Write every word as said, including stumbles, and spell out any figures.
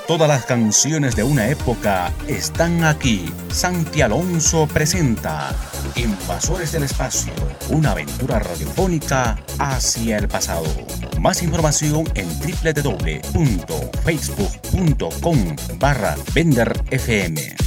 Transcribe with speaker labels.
Speaker 1: Todas las canciones de una época están aquí. Santi Alonso presenta Invasores del Espacio, una aventura radiofónica hacia el pasado. Más información en doble u doble u doble u punto facebook punto com barra Bender F M.